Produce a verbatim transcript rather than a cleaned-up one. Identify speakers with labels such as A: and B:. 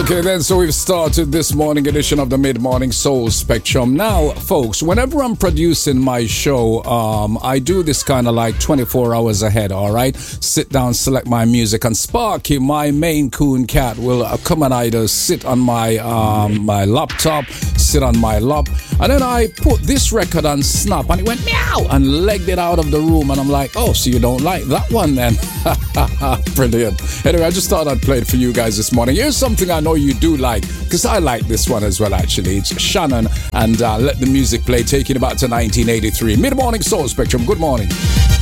A: Okay, then, so we've started this morning edition of the Mid-Morning Soul Spectrum. Now, folks, whenever I'm producing my show, um, I do this kind of like twenty-four hours ahead, all right? Sit down, select my music, and Sparky, my Maine Coon cat, will uh, come and either sit on my um, my laptop, sit on my lap, and then I put this record on Snap, and it went meow, and legged it out of the room, and I'm like, oh, so you don't like that one then? Brilliant. Anyway, I just thought I'd play it for you guys this morning. Here's something I know you do like, because I like this one as well, actually. It's Shannon and uh, Let the Music Play, taking it back to nineteen eighty-three. Mid-Morning Soul Spectrum, good morning.